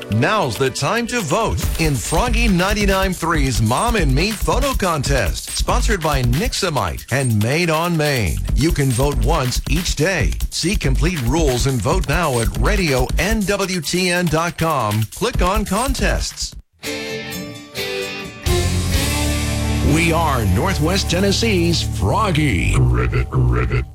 Now's the time to vote in Froggy 99.3's Mom and Me Photo Contest, sponsored by Nixamite and Made on Maine. You can vote once each day. See complete rules and vote now at radionwtn.com. Click on contests. We are Northwest Tennessee's Froggy. Rivet.